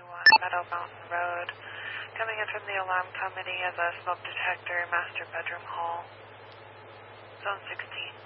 Meadow Mountain Road. Coming in from the alarm company as a smoke detector, master bedroom hall. Zone 16.